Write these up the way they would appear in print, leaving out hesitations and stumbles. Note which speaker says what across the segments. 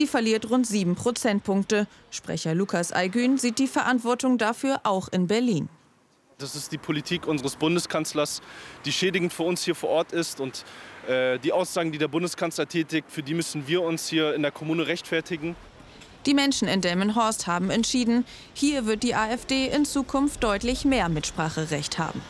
Speaker 1: Sie verliert rund 7 Prozentpunkte. Sprecher Lukas Aygün sieht die Verantwortung dafür auch in Berlin.
Speaker 2: Das ist die Politik unseres Bundeskanzlers, die schädigend für uns hier vor Ort ist. Und die Aussagen, die der Bundeskanzler tätigt, für die müssen wir uns hier in der Kommune rechtfertigen.
Speaker 1: Die Menschen in Delmenhorst haben entschieden, hier wird die AfD in Zukunft deutlich mehr Mitspracherecht haben.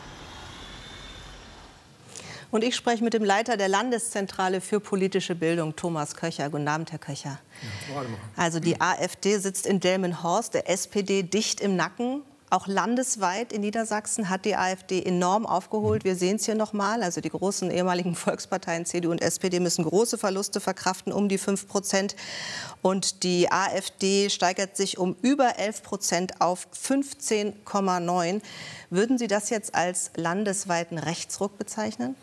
Speaker 3: Und ich spreche mit dem Leiter der Landeszentrale für politische Bildung, Thomas Köcher. Guten Abend, Herr Köcher. Ja, also die AfD sitzt in Delmenhorst, der SPD dicht im Nacken. Auch landesweit in Niedersachsen hat die AfD enorm aufgeholt. Wir sehen es hier noch mal. Also die großen ehemaligen Volksparteien CDU und SPD müssen große Verluste verkraften, um die 5%. Und die AfD steigert sich um über 11% auf 15,9. Würden Sie das jetzt als landesweiten Rechtsruck bezeichnen?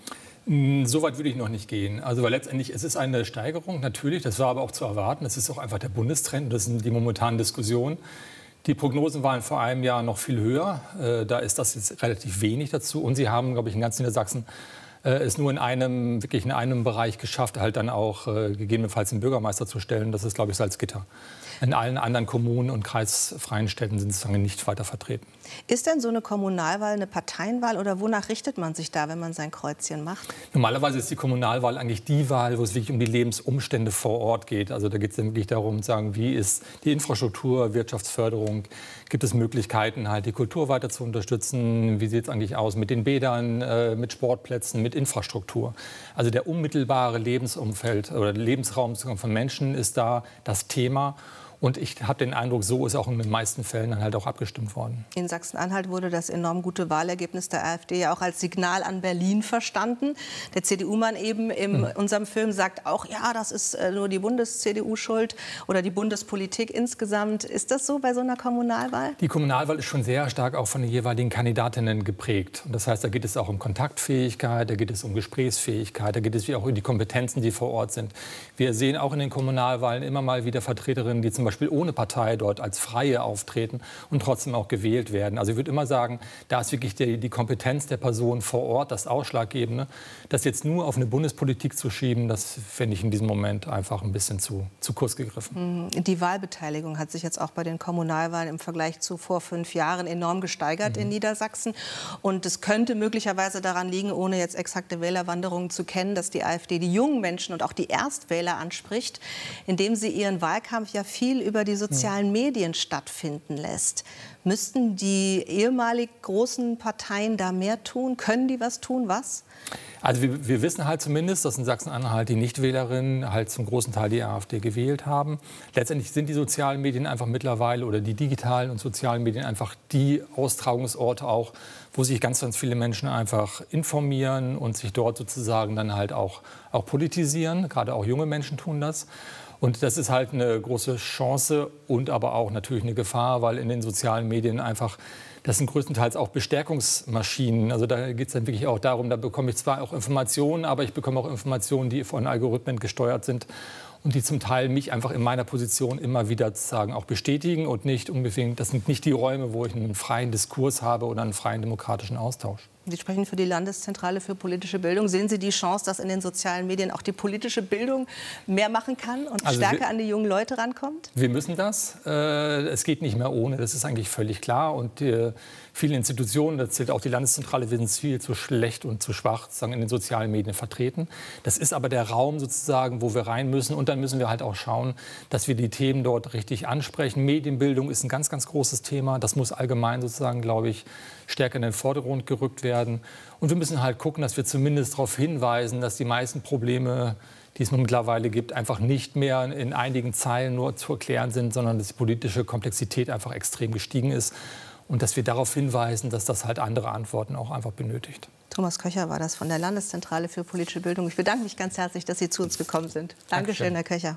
Speaker 4: So weit würde ich noch nicht gehen. Also weil letztendlich es ist eine Steigerung, natürlich. Das war aber auch zu erwarten. Das ist auch einfach der Bundestrend. Das sind die momentanen Diskussionen. Die Prognosen waren vor einem Jahr noch viel höher. Da ist das jetzt relativ wenig dazu. Und sie haben, glaube ich, in ganz Niedersachsen es nur wirklich in einem Bereich geschafft, halt dann auch gegebenenfalls einen Bürgermeister zu stellen. Das ist, glaube ich, Salzgitter. In allen anderen Kommunen und kreisfreien Städten sind sie nicht weiter vertreten.
Speaker 3: Ist denn so eine Kommunalwahl eine Parteienwahl oder wonach richtet man sich da, wenn man sein Kreuzchen macht?
Speaker 4: Normalerweise ist die Kommunalwahl eigentlich die Wahl, wo es wirklich um die Lebensumstände vor Ort geht. Also da geht es dann wirklich darum, sagen, wie ist die Infrastruktur, Wirtschaftsförderung, gibt es Möglichkeiten, halt die Kultur weiter zu unterstützen, wie sieht es eigentlich aus mit den Bädern, mit Sportplätzen, mit Infrastruktur. Also der unmittelbare Lebensumfeld oder Lebensraum von Menschen ist da das Thema. Und ich habe den Eindruck, so ist auch in den meisten Fällen dann halt auch abgestimmt worden.
Speaker 3: In Sachsen-Anhalt wurde das enorm gute Wahlergebnis der AfD ja auch als Signal an Berlin verstanden. Der CDU-Mann eben in unserem Film sagt auch, ja, das ist nur die Bundes-CDU schuld oder die Bundespolitik insgesamt. Ist das so bei so einer Kommunalwahl?
Speaker 4: Die Kommunalwahl ist schon sehr stark auch von den jeweiligen Kandidatinnen geprägt. Und das heißt, da geht es auch um Kontaktfähigkeit, da geht es um Gesprächsfähigkeit, da geht es auch um die Kompetenzen, die vor Ort sind. Wir sehen auch in den Kommunalwahlen immer mal wieder Vertreterinnen, die zum Beispiel ohne Partei dort als Freie auftreten und trotzdem auch gewählt werden. Also ich würde immer sagen, da ist wirklich die Kompetenz der Person vor Ort das Ausschlaggebende. Das jetzt nur auf eine Bundespolitik zu schieben, das fände ich in diesem Moment einfach ein bisschen zu kurz gegriffen.
Speaker 3: Die Wahlbeteiligung hat sich jetzt auch bei den Kommunalwahlen im Vergleich zu vor 5 Jahren enorm gesteigert in Niedersachsen. Und es könnte möglicherweise daran liegen, ohne jetzt exakte Wählerwanderungen zu kennen, dass die AfD die jungen Menschen und auch die Erstwähler anspricht, indem sie ihren Wahlkampf ja viel über die sozialen Medien stattfinden lässt. Müssten die ehemalig großen Parteien da mehr tun? Können die was tun? Was?
Speaker 4: Also wir wissen halt zumindest, dass in Sachsen-Anhalt die Nichtwählerinnen halt zum großen Teil die AfD gewählt haben. Letztendlich sind die sozialen Medien einfach mittlerweile oder die digitalen und sozialen Medien einfach die Austragungsorte auch, wo sich ganz, ganz viele Menschen einfach informieren und sich dort sozusagen dann halt auch politisieren. Gerade auch junge Menschen tun das. Und das ist halt eine große Chance und aber auch natürlich eine Gefahr, weil in den sozialen Medien einfach, das sind größtenteils auch Bestärkungsmaschinen. Also da geht es dann wirklich auch darum, da bekomme ich zwar auch Informationen, aber ich bekomme auch Informationen, die von Algorithmen gesteuert sind und die zum Teil mich einfach in meiner Position immer wieder sozusagen auch bestätigen und nicht unbedingt, das sind nicht die Räume, wo ich einen freien Diskurs habe oder einen freien demokratischen Austausch.
Speaker 3: Sie sprechen für die Landeszentrale für politische Bildung. Sehen Sie die Chance, dass in den sozialen Medien auch die politische Bildung mehr machen kann und stärker an die jungen Leute rankommt?
Speaker 4: Wir müssen das. Es geht nicht mehr ohne. Das ist eigentlich völlig klar. Und viele Institutionen, da zählt auch die Landeszentrale, sind viel zu schlecht und zu schwach sozusagen in den sozialen Medien vertreten. Das ist aber der Raum sozusagen, wo wir rein müssen. Und dann müssen wir halt auch schauen, dass wir die Themen dort richtig ansprechen. Medienbildung ist ein ganz, ganz großes Thema. Das muss allgemein sozusagen, glaube ich, stärker in den Vordergrund gerückt werden. Und wir müssen halt gucken, dass wir zumindest darauf hinweisen, dass die meisten Probleme, die es mittlerweile gibt, einfach nicht mehr in einigen Zeilen nur zu erklären sind, sondern dass die politische Komplexität einfach extrem gestiegen ist. Und dass wir darauf hinweisen, dass das halt andere Antworten auch einfach benötigt.
Speaker 3: Thomas Köcher war das von der Landeszentrale für politische Bildung. Ich bedanke mich ganz herzlich, dass Sie zu uns gekommen sind. Dankeschön, Herr Köcher.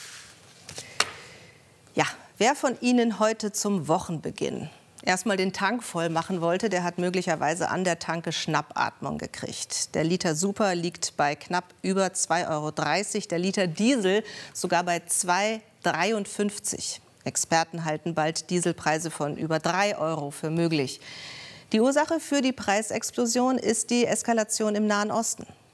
Speaker 3: Ja, wer von Ihnen heute zum Wochenbeginn erstmal den Tank voll machen wollte, der hat möglicherweise an der Tanke Schnappatmung gekriegt. Der Liter Super liegt bei knapp über 2,30 €, der Liter Diesel sogar bei 2,53 €. Experten halten bald Dieselpreise von über 3 € für möglich. Die Ursache für die Preisexplosion ist die Eskalation im Nahen Osten.